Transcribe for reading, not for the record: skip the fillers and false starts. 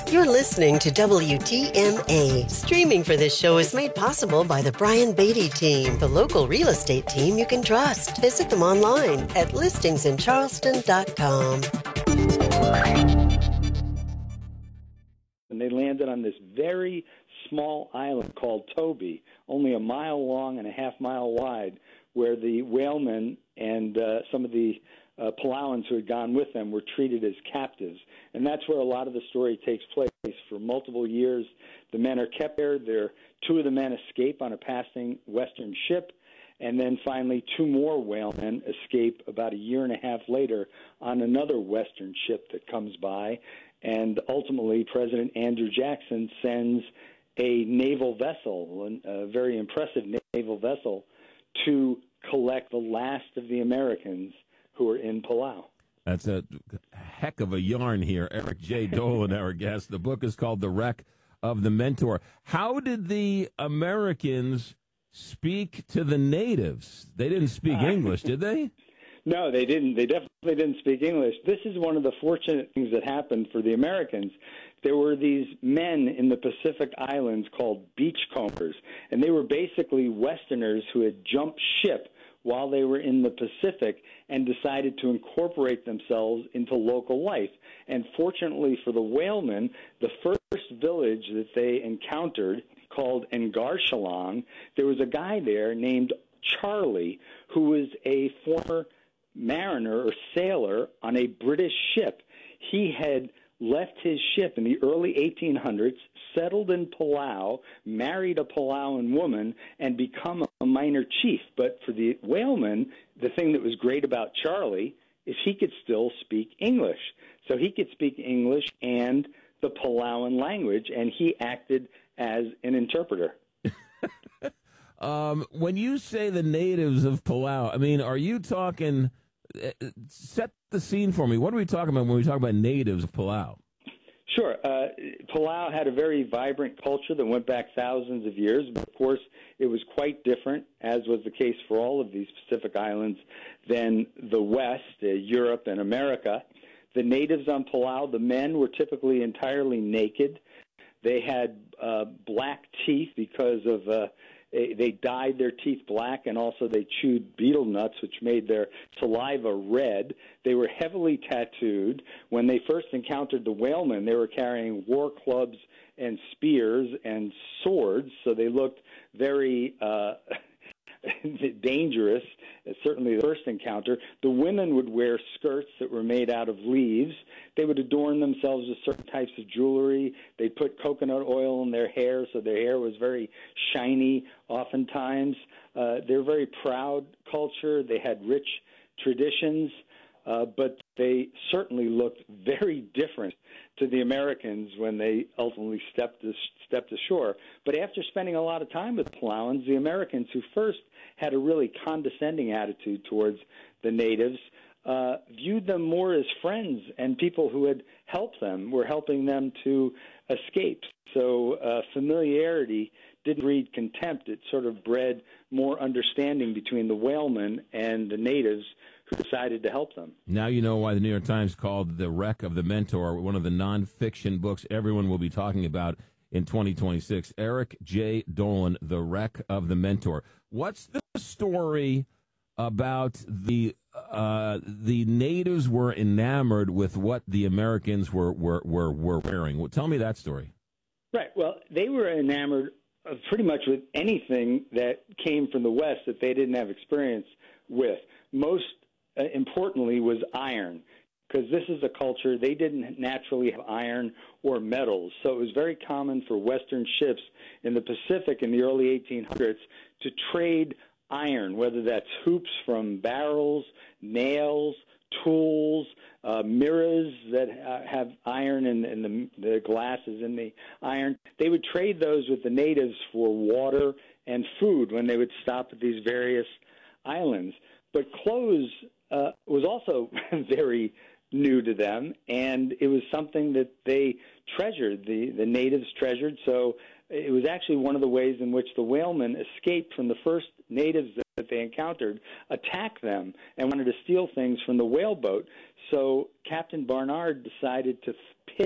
You're listening to WTMA. Streaming for this show is made possible by the Brian Beatty team, the local real estate team you can trust. Visit them online at listingsincharleston.com. And they landed on this very small island called Toby, only a mile long and a half mile wide, where the whalemen and some of the Palauans who had gone with them were treated as captives. And that's where a lot of the story takes place. For multiple years, the men are kept there. Two of the men escape on a passing Western ship, and then finally two more whalemen escape about a year and a half later on another Western ship that comes by. And ultimately, President Andrew Jackson sends a naval vessel, a very impressive naval vessel, to collect the last of the Americans who are in Palau. That's a heck of a yarn here. Eric J. Dolan, our guest. The book is called The Wreck of the Mentor. How did the Americans speak to the natives? They didn't speak English, did they? No, they didn't. They definitely didn't speak English. This is one of the fortunate things that happened for the Americans. There were these men in the Pacific Islands called beachcombers, and they were basically Westerners who had jumped ship while they were in the Pacific and decided to incorporate themselves into local life. And fortunately for the whalemen, the first village that they encountered, called Ngarchalang, there was a guy there named Charlie who was a former mariner or sailor on a British ship. He had left his ship in the early 1800s, settled in Palau, married a Palauan woman, and become a minor chief. But for the whalemen, the thing that was great about Charlie is he could still speak English. So he could speak English and the Palauan language, and he acted as an interpreter. When you say the natives of Palau, I mean, are you talking... set the scene for me. What are we talking about when we talk about natives of Palau? Sure. Palau had a very vibrant culture that went back thousands of years, but of course it was quite different, as was the case for all of these Pacific islands, than the West, Europe and America. The natives on Palau, the men were typically entirely naked. They had black teeth because of they dyed their teeth black, and also they chewed betel nuts, which made their saliva red. They were heavily tattooed. When they first encountered the whalemen, they were carrying war clubs and spears and swords, so they looked very dangerous, certainly the first encounter. The women would wear skirts that were made out of leaves. They would adorn themselves with certain types of jewelry. They'd put coconut oil in their hair, so their hair was very shiny oftentimes. They're a very proud culture. They had rich traditions, but they certainly looked very different to the Americans when they ultimately stepped ashore. But after spending a lot of time with Palauans, the Americans, who first had a really condescending attitude towards the natives, viewed them more as friends and people who had helped them, were helping them to escape. So familiarity didn't breed contempt. It sort of bred more understanding between the whalemen and the natives who decided to help them. Now you know why the New York Times called The Wreck of the Mentor one of the nonfiction books everyone will be talking about in 2026. Eric J. Dolan, The Wreck of the Mentor. What's the story about the natives were enamored with what the Americans were wearing? Well, tell me that story. Right. Well, they were enamored of pretty much with anything that came from the West that they didn't have experience with. Most importantly was iron, because this is a culture, they didn't naturally have iron or metals. So it was very common for Western ships in the Pacific in the early 1800s to trade iron, whether that's hoops from barrels, nails, tools, mirrors that have iron and the glasses in the iron. They would trade those with the natives for water and food when they would stop at these various islands. But clothes was also very new to them, and it was something that they treasured, the natives treasured. So it was actually one of the ways in which the whalemen escaped from the first natives that they encountered, attacked them, and wanted to steal things from the whaleboat. So Captain Barnard decided to